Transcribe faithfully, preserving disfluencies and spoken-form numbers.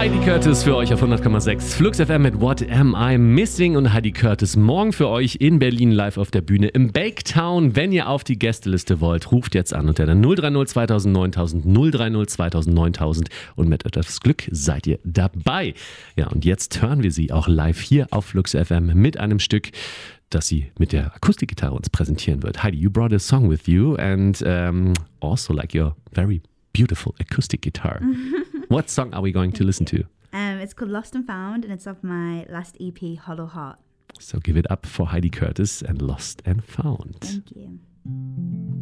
Heidi Curtis für euch auf hundert Komma sechs Flux F M mit What Am I Missing? Und Heidi Curtis morgen für euch in Berlin live auf der Bühne im Baketown. Wenn ihr auf die Gästeliste wollt, ruft jetzt an unter der null drei null zweitausend neuntausend null drei null zweitausend neuntausend und mit etwas Glück seid ihr dabei. Ja, und jetzt hören wir sie auch live hier auf Flux F M mit einem Stück, das sie mit der Akustikgitarre uns präsentieren wird. Heidi, you brought a song with you and um, also like your very beautiful acoustic guitar. What song are we going to listen to? Um, it's called Lost and Found, and it's off my last E P, Hollow Heart. So give it up for Heidi Curtis and Lost and Found. Thank you.